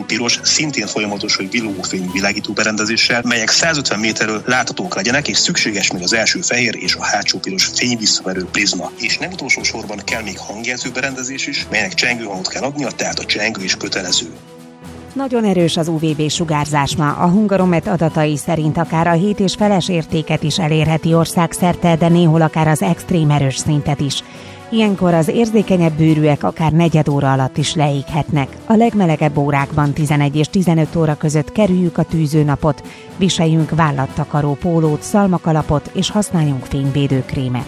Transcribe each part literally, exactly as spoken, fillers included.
piros, szintén folyamatosan villogó fényű világító berendezéssel, melyek százötven méterről láthatók legyenek, és szükséges még az első fehér és a hátsó piros fényvisszaverő prizma. És nem utolsó sorban kell még hangjelző berendezés is, melynek csengőhangot kell adnia, tehát a csengő is kötelező. Nagyon erős az u vé bé-sugárzás ma. A Hungaromet adatai szerint akár a hét és feles értéket is elérheti országszerte, de néhol akár az extrém erős szintet is. Ilyenkor az érzékenyebb bőrűek akár negyed óra alatt is leéghetnek. A legmelegebb órákban tizenegy és tizenöt óra között kerüljük a tűzőnapot, viseljünk vállattakaró pólót, szalmakalapot és használjunk fényvédőkrémet.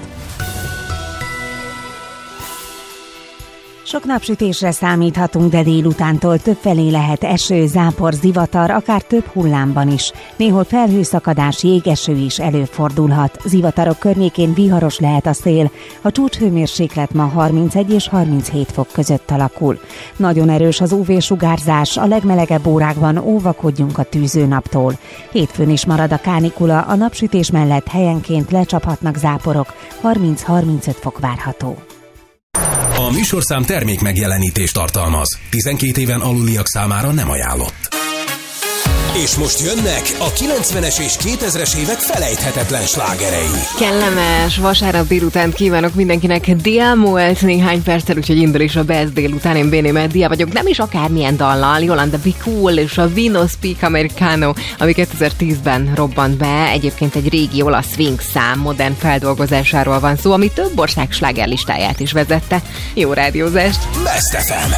Sok napsütésre számíthatunk, de délutántól többfelé lehet eső, zápor, zivatar, akár több hullámban is. Néhol felhőszakadás, jégeső is előfordulhat. Zivatarok környékén viharos lehet a szél. A csúcshőmérséklet ma harmincegy és harminchét fok között alakul. Nagyon erős az u vé-sugárzás, a legmelegebb órákban óvakodjunk a tűzőnaptól. Hétfőn is marad a kánikula, a napsütés mellett helyenként lecsaphatnak záporok, harminc-harmincöt fok várható. A műsorszám termék megjelenítést tartalmaz. tizenkét éven aluliak számára nem ajánlott. És most jönnek a kilencvenes és kétezres évek felejthetetlen slágerei. Kellemes vasárnap délután kívánok mindenkinek. Dél múlt néhány perccel, úgyhogy indul is a Best délután. Én Béné Meddia vagyok, nem is akármilyen dallal. Yolanda Be Cool és a Vino Speak Americano, ami kétezer-tízben robbant be. Egyébként egy régi olasz swing szám modern feldolgozásáról van szó, ami több ország slágerlistáját is vezette. Jó rádiózást! Best ef em.